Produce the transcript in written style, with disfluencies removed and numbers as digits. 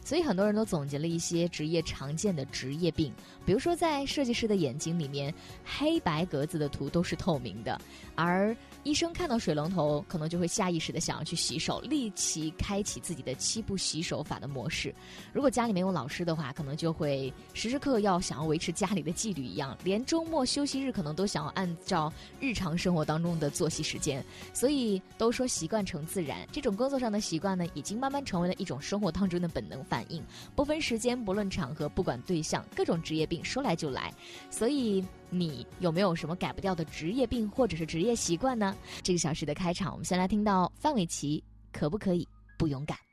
所以很多人都总结了一些职业常见的职业病，比如说在设计师的眼睛里面，黑白格子的图都是透明的，而医生看到水龙头可能就会下意识的想要去洗手，立即开启自己的7步洗手法的模式。如果家里没有老师的话，可能就会时时刻要想要维持家里的纪律一样，连周末休息日可能都想要按照日常生活当中的作息时间。所以都说习惯成自然，这种工作上的习惯呢，已经慢慢成为了一种生活当中的本能反应，不分时间，不论场合，不管对象，各种职业病说来就来。所以你有没有什么改不掉的职业病或者是职业习惯呢？这个小时的开场，我们先来听到范玮琪可不可以不勇敢。